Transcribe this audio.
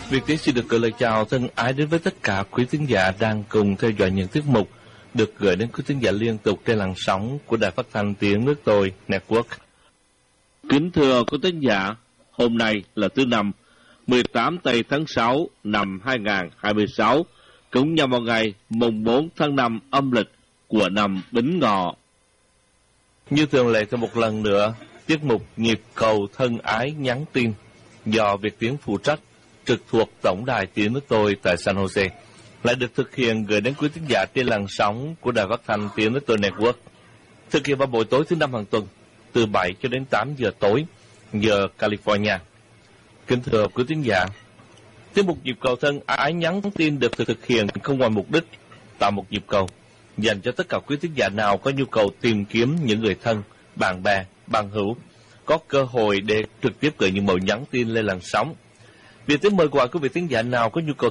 Việt Tiến xin được gửi lời chào thân ái đến với tất cả quý thính giả đang cùng theo dõi những tiết mục được gửi đến quý thính giả liên tục trên làn sóng của Đài Phát thanh Tiếng Nước Tôi Network. Kính thưa quý thính giả, hôm nay là thứ Năm, 18 tây tháng 6 năm 2026, cũng nhằm vào ngày mùng 4 tháng 5 âm lịch của năm Bính Ngọ. Như thường lệ thêm một lần nữa, tiết mục Nhịp cầu thân ái nhắn tin do Việt Tiến phụ trách, trực thuộc Tổng đài Tiếng Nước Tôi tại San Jose, lại được thực hiện gửi đến quý thính giả trên làn sóng của Đài Phát thanh Tiếng Nước Tôi Network, thực hiện vào buổi tối thứ Năm hàng tuần, từ 7 cho đến 8 giờ tối, giờ California. Kính thưa quý thính giả, tiết mục Nhịp cầu thân ái nhắn tin được thực hiện không ngoài mục đích tạo một nhịp cầu dành cho tất cả quý thính giả nào có nhu cầu tìm kiếm những người thân, bạn bè, bằng hữu, có cơ hội để trực tiếp gửi những mẫu nhắn tin lên làn sóng. Việt Tiến mời gọi quý vị thính giả nào có nhu cầu